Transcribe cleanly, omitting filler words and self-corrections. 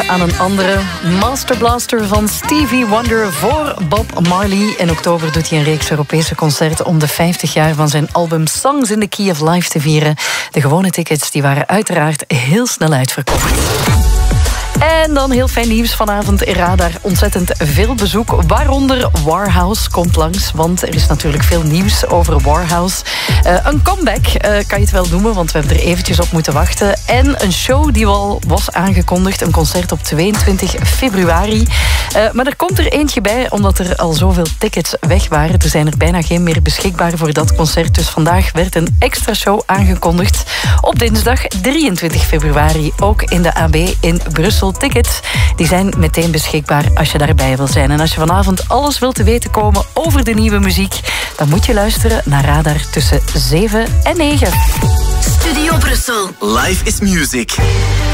aan een andere. Master Blaster van Stevie Wonder voor Bob Marley. In oktober doet hij een reeks Europese concerten om de 50 jaar van zijn album Songs in the Key of Life te vieren. De gewone tickets die waren uiteraard heel snel uitverkocht. En dan heel fijn nieuws vanavond in Radar. Ontzettend veel bezoek, waaronder Warhouse komt langs. Want er is natuurlijk veel nieuws over Warhouse. Een comeback kan je het wel noemen, want we hebben er eventjes op moeten wachten. En een show die al was aangekondigd, een concert op 22 februari. Maar er komt er eentje bij, omdat er al zoveel tickets weg waren. Er zijn er bijna geen meer beschikbaar voor dat concert. Dus vandaag werd een extra show aangekondigd. Op dinsdag 23 februari, ook in de AB in Brussel. Tickets die zijn meteen beschikbaar als je daarbij wil zijn. En als je vanavond alles wilt te weten komen over de nieuwe muziek, dan moet je luisteren naar Radar tussen 7 en 9. Studio Brussel. Life is music.